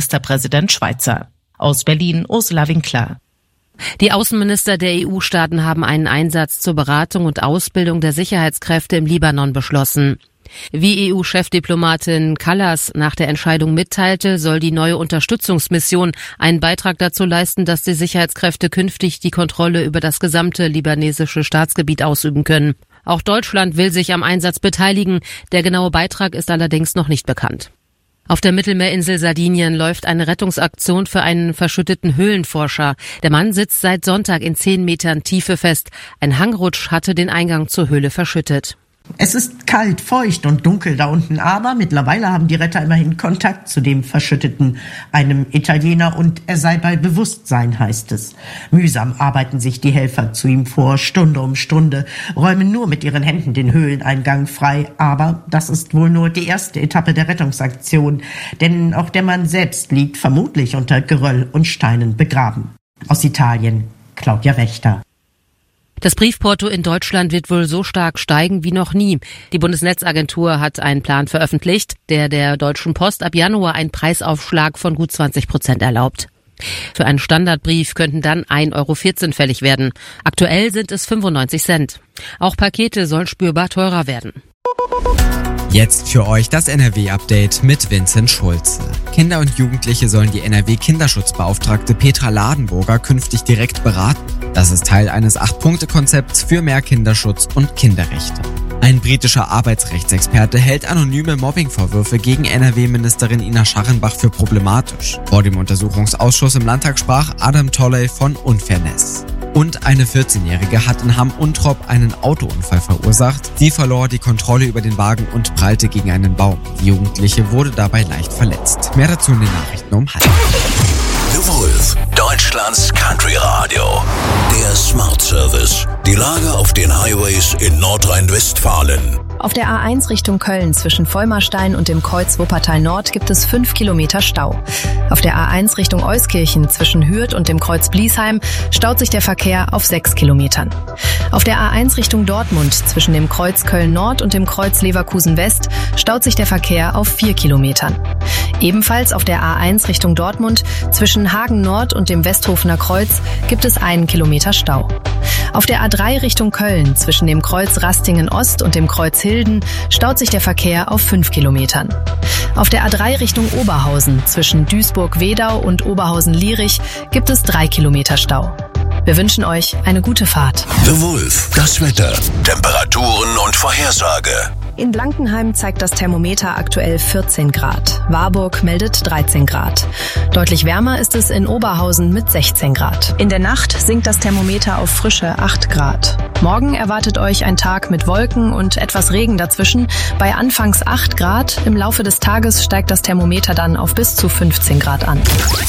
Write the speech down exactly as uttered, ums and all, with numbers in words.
Ministerpräsident Schweizer. Aus Berlin Ursula Winkler. Die Außenminister der E U-Staaten haben einen Einsatz zur Beratung und Ausbildung der Sicherheitskräfte im Libanon beschlossen. Wie E U-Chefdiplomatin Kallas nach der Entscheidung mitteilte, soll die neue Unterstützungsmission einen Beitrag dazu leisten, dass die Sicherheitskräfte künftig die Kontrolle über das gesamte libanesische Staatsgebiet ausüben können. Auch Deutschland will sich am Einsatz beteiligen. Der genaue Beitrag ist allerdings noch nicht bekannt. Auf der Mittelmeerinsel Sardinien läuft eine Rettungsaktion für einen verschütteten Höhlenforscher. Der Mann sitzt seit Sonntag in zehn Metern Tiefe fest. Ein Hangrutsch hatte den Eingang zur Höhle verschüttet. Es ist kalt, feucht und dunkel da unten, aber mittlerweile haben die Retter immerhin Kontakt zu dem Verschütteten, einem Italiener, und er sei bei Bewusstsein, heißt es. Mühsam arbeiten sich die Helfer zu ihm vor, Stunde um Stunde, räumen nur mit ihren Händen den Höhleneingang frei, aber das ist wohl nur die erste Etappe der Rettungsaktion, denn auch der Mann selbst liegt vermutlich unter Geröll und Steinen begraben. Aus Italien, Claudia Wächter. Das Briefporto in Deutschland wird wohl so stark steigen wie noch nie. Die Bundesnetzagentur hat einen Plan veröffentlicht, der der Deutschen Post ab Januar einen Preisaufschlag von gut zwanzig Prozent erlaubt. Für einen Standardbrief könnten dann ein Euro vierzehn fällig werden. Aktuell sind es fünfundneunzig Cent. Auch Pakete sollen spürbar teurer werden. Jetzt für euch das N R W-Update mit Vincent Schulze. Kinder und Jugendliche sollen die N R W-Kinderschutzbeauftragte Petra Ladenburger künftig direkt beraten. Das ist Teil eines acht-Punkte-Konzepts für mehr Kinderschutz und Kinderrechte. Ein britischer Arbeitsrechtsexperte hält anonyme Mobbingvorwürfe gegen N R W-Ministerin Ina Scharrenbach für problematisch. Vor dem Untersuchungsausschuss im Landtag sprach Adam Tolley von Unfairness. Und eine vierzehnjährige hat in Hamm-Untrop einen Autounfall verursacht. Sie verlor die Kontrolle über den Wagen und prallte gegen einen Baum. Die Jugendliche wurde dabei leicht verletzt. Mehr dazu in den Nachrichten um halb. The Wolf, Deutschlands Country Radio. Der Smart Service. Die Lage auf den Highways in Nordrhein-Westfalen. Auf der A eins Richtung Köln zwischen Vollmerstein und dem Kreuz Wuppertal Nord gibt es fünf Kilometer Stau. Auf der A eins Richtung Euskirchen zwischen Hürth und dem Kreuz Bliesheim staut sich der Verkehr auf sechs Kilometern. Auf der A eins Richtung Dortmund zwischen dem Kreuz Köln Nord und dem Kreuz Leverkusen West staut sich der Verkehr auf vier Kilometern. Ebenfalls auf der A eins Richtung Dortmund zwischen Hagen Nord und dem Westhofener Kreuz gibt es einen Kilometer Stau. Auf der A drei Richtung Köln zwischen dem Kreuz Rastingen Ost und dem Kreuz Hilden staut sich der Verkehr auf fünf Kilometern. Auf der A drei Richtung Oberhausen zwischen Duisburg-Wedau und Oberhausen-Lierich gibt es drei Kilometer Stau. Wir wünschen euch eine gute Fahrt. The Wolf, das Wetter, Temperaturen und Vorhersage. In Blankenheim zeigt das Thermometer aktuell vierzehn Grad. Warburg meldet dreizehn Grad. Deutlich wärmer ist es in Oberhausen mit sechzehn Grad. In der Nacht sinkt das Thermometer auf frische acht Grad. Morgen erwartet euch ein Tag mit Wolken und etwas Regen dazwischen. Bei anfangs acht Grad. Im Laufe des Tages steigt das Thermometer dann auf bis zu fünfzehn Grad an.